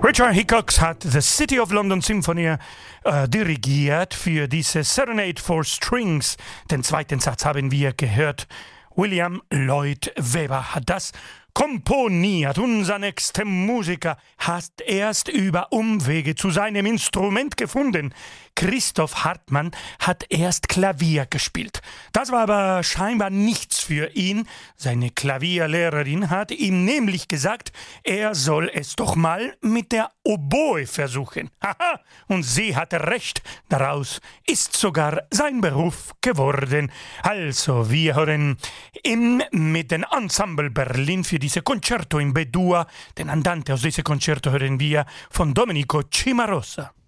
Richard Hickox hat The City of London Symphony dirigiert für diese Serenade for Strings. Den zweiten Satz haben wir gehört. William Lloyd Webber hat das komponiert. Unser nächster Musiker hat erst über Umwege zu seinem Instrument gefunden. Christoph Hartmann hat erst Klavier gespielt. Das war aber scheinbar nichts für ihn. Seine Klavierlehrerin hat ihm nämlich gesagt, er soll es doch mal mit der Oboe versuchen. Haha, und sie hatte recht. Daraus ist sogar sein Beruf geworden. Also, wir hören ihn mit dem Ensemble Berlin für diese Concerto in B-Dur. Den Andante aus diesem Concerto hören wir von Domenico Cimarosa.